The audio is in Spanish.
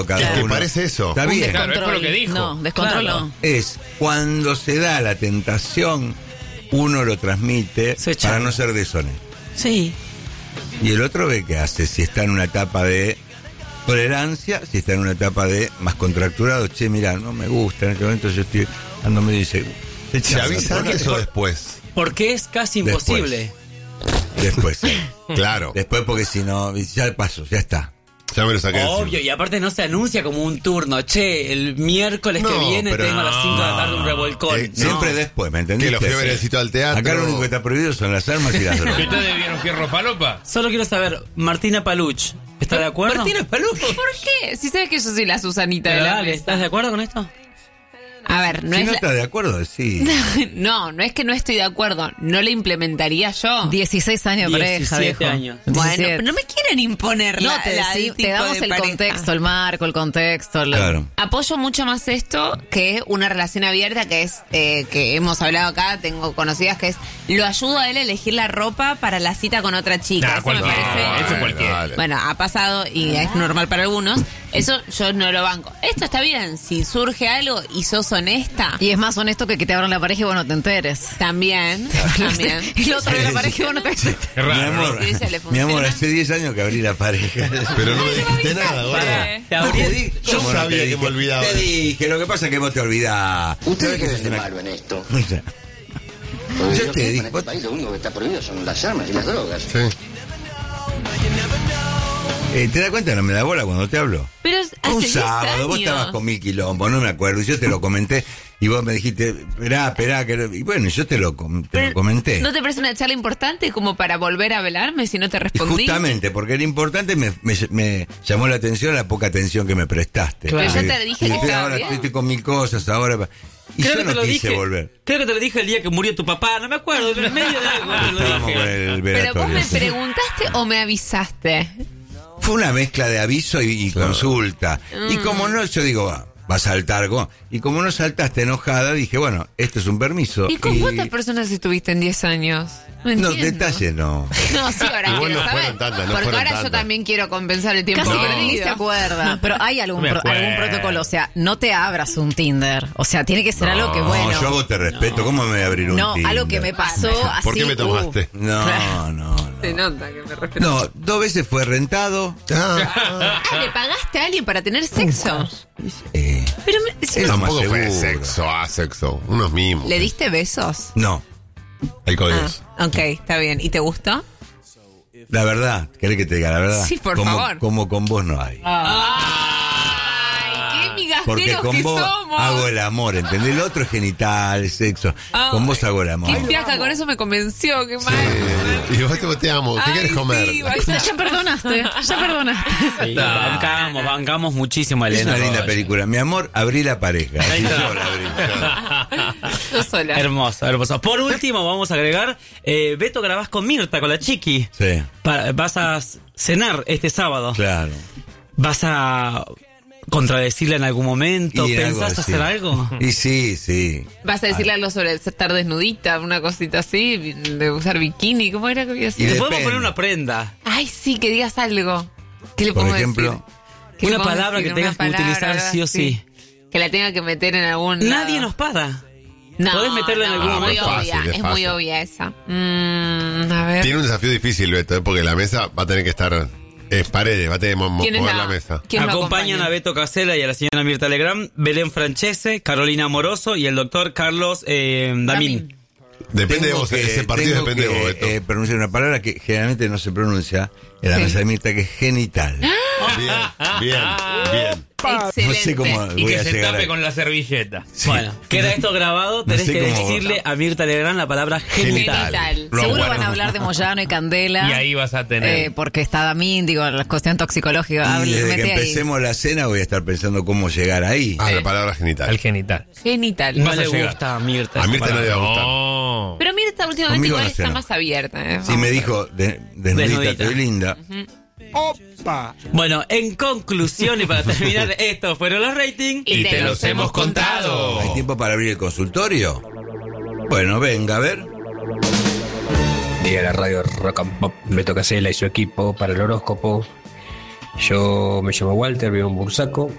Cada ¿Qué uno. parece eso? Está bien. Claro, es por lo que dijo. No, descontrol Claro. no. Es cuando se da la tentación, uno lo transmite Se echa. para no ser deshonesto. Sí. Y el otro ve qué hace, si está en una etapa de tolerancia, si está en una etapa de más contracturado, che, mira, no me gusta, en este momento yo estoy dando medio inseguro. ¿Se avisa antes o después? Porque es casi Después. imposible. Después, sí. Claro. Después porque si no, ya paso, ya está. Ya me lo saqué de Obvio, encima. y aparte no se anuncia como un turno. Che, el miércoles No, que viene pero tengo a las 5 de la tarde un revolcón. No. Siempre después, ¿me entendés? Que lo fui a ver el sitio al teatro. Acá lo único que está prohibido son las armas y las ¿Que drogas. ustedes vieron Fierro Falopa? Solo quiero saber, Martina Paluch, ¿está de acuerdo? Martina Paluch. ¿Por qué? Si sabes que yo soy la Susanita de Pero la dale, mesa. ¿estás de acuerdo con esto? A ver, no Si es no la- está de acuerdo, sí. No es que no estoy de acuerdo. ¿No le implementaría yo? 16 años de pareja, 17 viejo. años. Bueno, 17. pero no me quieren imponer No, la, te, la- decí- el te tipo damos de el pareja. contexto, el marco, el contexto. Claro. Apoyo mucho más esto que una relación abierta, que es que hemos hablado acá, tengo conocidas, que es lo ayudo a él a elegir la ropa para la cita con otra chica. Nah, Eso me cualquiera. parece... Eso cualquiera. Dale. Bueno, ha pasado y es normal para algunos. Eso yo no lo banco. Esto está bien, si surge algo y sos honesta, Y es más honesto que te abran la pareja y vos no te enteres. también. Y el otro de la pareja y vos no te enteres. Qué Mi raro, amor, ¿no? Si a ella le mi amor, funciona. hace 10 años que abrí la pareja. Pero no me dijiste nada, gordo. Te abrí- Yo ¿Cómo no sabía te que dije? me olvidaba. Te dije, lo que pasa es que vos te olvidás. ¿Ustedes qué ¿Sabés ven de que malo en esto? O sea, Porque Yo yo te sé que dije, en este vos- país lo único que está prohibido son las armas y las drogas. Sí. ¿te das cuenta? No me da bola cuando te hablo. Pero hace Un 10 sábado, vos años. estabas con 1000 quilombos, no me acuerdo, y yo te lo comenté, y vos me dijiste, esperá, y bueno, yo te lo comenté. ¿No te parece una charla importante como para volver a hablarme si no te Y respondí? justamente, porque era importante, me llamó la atención la poca atención que me prestaste. Claro. Pero yo te dije que Estoy estaba ahora, bien. estoy con 1000 cosas ahora. Y Creo yo que te no lo quise dije. volver. Creo que te lo dije el día que murió tu papá, no me acuerdo, pero en medio de algo te lo Estábamos dije. con el Pero vos velatorio. me preguntaste o me avisaste. Fue una mezcla de aviso y consulta. Y Mm. como no, yo digo, va a saltar. Y como no saltaste enojada, dije, bueno, esto es un permiso. ¿Y con cuántas personas estuviste en 10 años? No No, entiendo. detalles no. No, sí, ahora Igual quiero no saber. fueron tantas, no porque fueron ahora yo tantas. también quiero compensar el tiempo Casi que ni perdido. se acuerda. Pero hay algún, No me acuerdo. algún protocolo. O sea, no te abras un Tinder. O sea, tiene que ser algo que, bueno. No, yo a vos te respeto. ¿Cómo me voy a abrir un No, Tinder? algo que me pasó así. ¿Por qué me tomaste? No. Se nota que me respeto. No, 2 veces fue rentado. Ah, Ah, ¿le pagaste a alguien para tener sexo? Pero si Es no- lo más tampoco fue seguro. sexo, sexo. Unos mimos. ¿Le diste besos? No, Hay Ah, códigos. ok, está bien. ¿Y te gustó? la verdad. ¿Querés que te diga la verdad? Sí, por como, favor. Como con vos no hay. ¡Ay, qué Porque migajeros con que vos somos! hago el amor, ¿entendés? El otro es genital, sexo. Ah, Con vos hago el amor. Qué fiaca, con eso me convenció, qué mal. Y vos te amo. ¿Qué Ay, quieres comer? sí, vaya. Ya perdonaste, ya perdonaste. Sí, bancamos muchísimo a Es Elena. una linda Rocha. película. Mi amor, abrí la pareja. Así está. yo la abrí. Yo sola. Hermoso, hermoso. Por último, vamos a agregar, Beto, grabás con Mirta, con la chiqui. Sí, Vas a cenar este sábado. claro. ¿Vas a contradecirla en algún momento? Y algo ¿Pensás así. hacer algo? Y sí. ¿Vas a decirle algo sobre estar desnudita, una cosita así, de usar bikini? ¿Cómo era que había Y Te depende. podemos poner una prenda. Ay, sí, que digas algo. ¿Qué le Por podemos ejemplo, decir? ¿Qué le Una podemos palabra decir? que tengas Una que utilizar palabra, sí o sí. Que la tenga que meter en algún Nadie lado. nos paga. No, Podés meterla en algún es muy momento. obvia, Fácil, es es muy fácil. obvia esa. A ver. Tiene un desafío difícil, Beto, porque la mesa va a tener que estar paredes, va a tener que ¿Quién es mover la mesa. ¿Quién lo Acompañan acompaña? a Beto Casella y a la señora Mirta Legrand, Belén Francese, Carolina Amoroso y el doctor Carlos Damín. Depende de tengo vos, que- ese partido tengo depende de que, vos, Beto. pronunciar una palabra que generalmente no se pronuncia en la Sí. mesa de Mirta, que es genital. Bien. No sé Excelente. cómo Y voy que a se llegar tape ahí. con la servilleta. Bueno, queda esto grabado, tenés sé que cómo- decirle a Mirta Legrand la palabra genital. Genital. Lo Seguro guardo. van a hablar de Moyano y Candela. Y ahí vas a tener. Porque está Damín, digo, la cuestión toxicológica. Y desde que Mete ahí. empecemos la cena voy a estar pensando cómo llegar ahí. La palabra genital. Al genital. Genital. No Vas a le llegar. gusta a Mirta. A Mirta no le va a gustar. No. Pero mira, esta últimamente Conmigo igual no se está enoja. más abierta. Si me dijo, desnudita, Desnudita. estoy linda. Bueno, en conclusión y para terminar, estos fueron los ratings. Y te los hemos contado. ¿Hay tiempo para abrir el consultorio? Bueno, venga, a ver. Día de la radio Rock and Pop, Beto Casella y su equipo para el horóscopo. Yo me llamo Walter, vivo en Bursaco